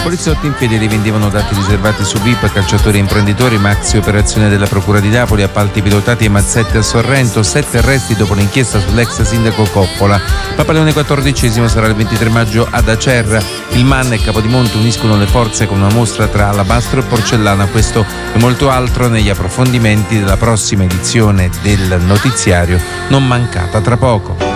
Poliziotti infedeli vendevano dati riservati su VIP, calciatori e imprenditori, maxi operazione della Procura di Napoli, appalti pilotati e mazzette a Sorrento, 7 arresti dopo l'inchiesta sull'ex sindaco Coppola. Papa Leone XIV sarà il 23 maggio ad Acerra. Il Man e Capodimonte uniscono le forze con una mostra tra alabastro e porcellana. Questo e molto altro negli approfondimenti della prossima edizione del notiziario, non mancata tra poco.